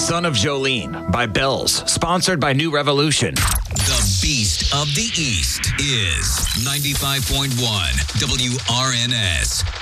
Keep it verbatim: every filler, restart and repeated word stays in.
Son of Jolene by Bells, sponsored by New Revolution. The Beast of the East is ninety-five point one W R N S.